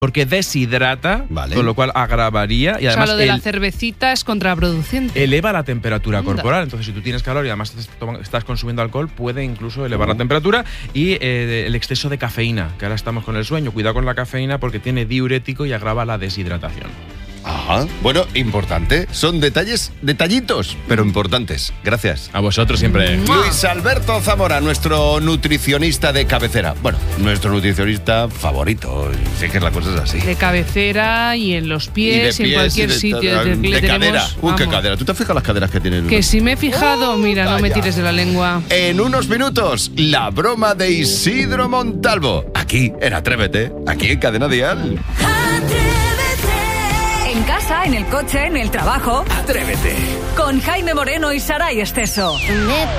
porque deshidrata, con lo cual agravaría. Y además lo de la cervecita es contraproducente. Eleva la temperatura corporal. Entonces, si tú tienes calor y además estás consumiendo alcohol, puede incluso elevar la temperatura. Y el exceso de cafeína, que ahora estamos con el sueño. Cuidado con la cafeína porque tiene diurético y agrava la deshidratación. Ajá. Bueno, importante. Son detallitos, pero importantes. Gracias. A vosotros siempre. Luis Alberto Zamora, nuestro nutricionista de cabecera. Bueno, nuestro nutricionista favorito. Sé que la cosa es así. De cabecera y en los pies y en cualquier sitio. De cadera. ¿Qué cadera? ¿Tú te has fijado las caderas que tienen? Que si me he fijado, mira, no me tires de la lengua. En unos minutos, la broma de Isidro Montalvo. Aquí, en Atrévete. Aquí en Cadena Dial. En casa, en el coche, en el trabajo. Atrévete. Con Jaime Moreno y Saray Esteso.